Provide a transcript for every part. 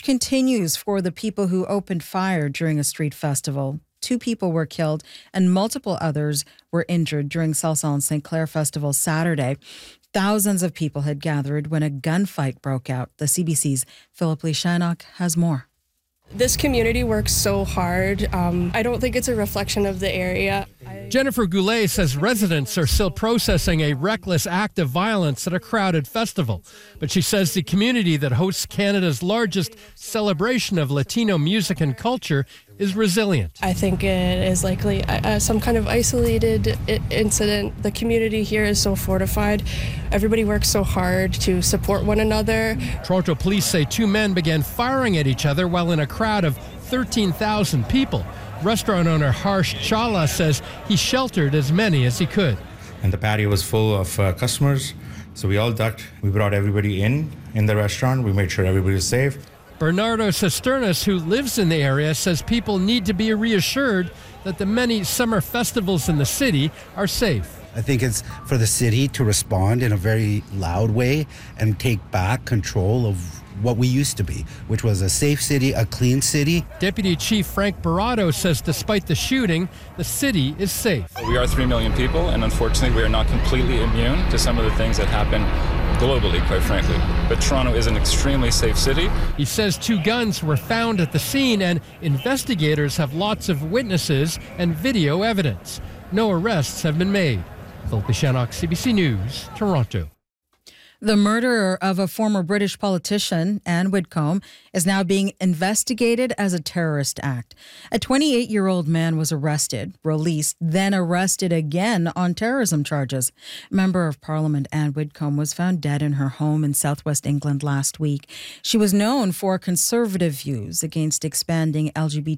continues for the people who opened fire during a street festival. 2 people were killed and multiple others were injured during Salsa and St. Clair Festival Saturday. Thousands of people had gathered when a gunfight broke out. The CBC's Philip Lee Shannock has more. This community works so hard. I don't think it's a reflection of the area. Jennifer Goulet says residents are still processing a reckless act of violence at a crowded festival. But she says the community that hosts Canada's largest celebration of Latino music and culture is resilient. I think it is likely some kind of isolated incident. The community here is so fortified. Everybody works so hard to support one another. Toronto police say 2 men began firing at each other while in a crowd of 13,000 people. Restaurant owner Harsh Chawla says he sheltered as many as he could. And the patio was full of customers, so we all ducked. We brought everybody in the restaurant. We made sure everybody was safe. Bernardo Cisternas, who lives in the area, says people need to be reassured that the many summer festivals in the city are safe. I think it's for the city to respond in a very loud way and take back control of what we used to be, which was a safe city, a clean city. Deputy Chief Frank Barrato says despite the shooting, the city is safe. We are 3 million people, and unfortunately we are not completely immune to some of the things that happen globally, quite frankly. But Toronto is an extremely safe city. He says 2 guns were found at the scene and investigators have lots of witnesses and video evidence. No arrests have been made. Philip Shannock, CBC News, Toronto. The murderer of a former British politician, Anne Whitcomb, is now being investigated as a terrorist act. A 28-year-old man was arrested, released, then arrested again on terrorism charges. Member of Parliament Anne Whitcomb was found dead in her home in southwest England last week. She was known for conservative views against expanding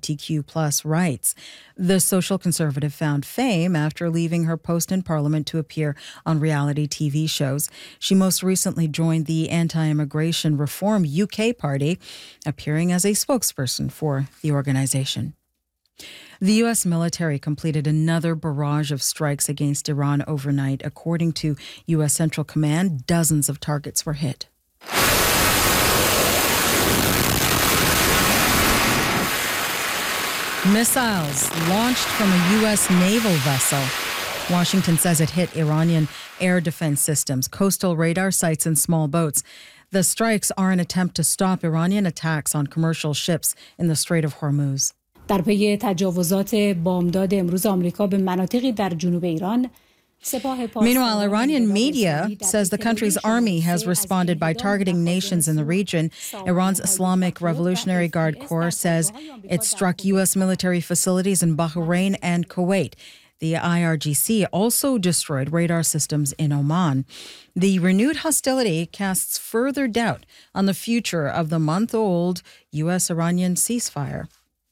LGBTQ+ rights. The social conservative found fame after leaving her post in Parliament to appear on reality TV shows. She most recently joined the Anti-Immigration Reform UK Party, appearing as a spokesperson for the organization. The U.S. military completed another barrage of strikes against Iran overnight. According to U.S. Central Command, dozens of targets were hit. Missiles launched from a U.S. naval vessel. Washington says it hit Iranian air defense systems, coastal radar sites, and small boats. The strikes are an attempt to stop Iranian attacks on commercial ships in the Strait of Hormuz. در پی تجاوزات بامداد امروز آمریکا به مناطقی در جنوب ایران. Meanwhile, Iranian media says the country's army has responded by targeting nations in the region. Iran's Islamic Revolutionary Guard Corps says it struck U.S. military facilities in Bahrain and Kuwait. The IRGC also destroyed radar systems in Oman. The renewed hostility casts further doubt on the future of the month-old U.S.-Iranian ceasefire.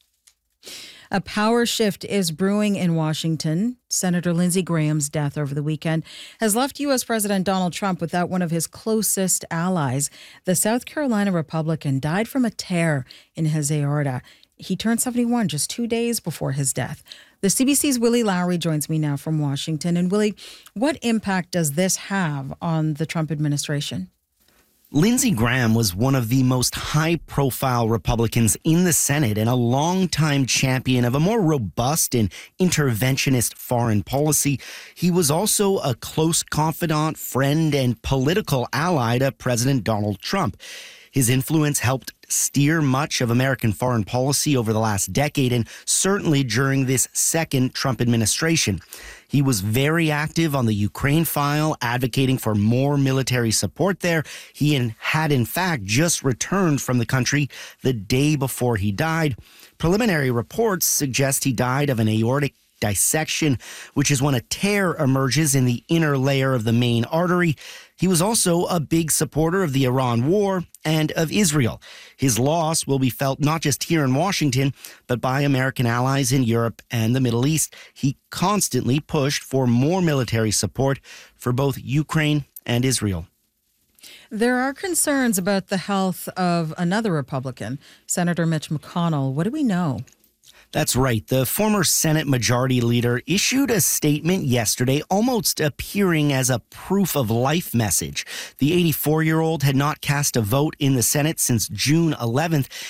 A power shift is brewing in Washington. Senator Lindsey Graham's death over the weekend has left U.S. President Donald Trump without one of his closest allies. The South Carolina Republican died from a tear in his aorta. He turned 71 just 2 days before his death. The CBC's Willie Lowry joins me now from Washington. And Willie, what impact does this have on the Trump administration? Lindsey Graham was one of the most high-profile Republicans in the Senate and a longtime champion of a more robust and interventionist foreign policy. He was also a close confidant, friend, and political ally to President Donald Trump. His influence helped steer much of American foreign policy over the last decade and certainly during this second Trump administration. He was very active on the Ukraine file, advocating for more military support there. He had, in fact, just returned from the country the day before he died. Preliminary reports suggest he died of an aortic dissection, which is when a tear emerges in the inner layer of the main artery. He was also a big supporter of the Iran war and of Israel. His loss will be felt not just here in Washington, but by American allies in Europe and the Middle East. He constantly pushed for more military support for both Ukraine and Israel. There are concerns about the health of another Republican, Senator Mitch McConnell. What do we know? That's right. The former Senate Majority Leader issued a statement yesterday, almost appearing as a proof of life message. The 84-year-old had not cast a vote in the Senate since June 11th,